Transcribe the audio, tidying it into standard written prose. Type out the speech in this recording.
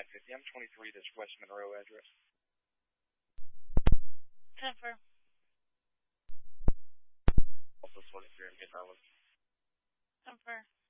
950. I'm 23, this West Monroe address. Confirm. Also 23, I'm getting that one. Confirm.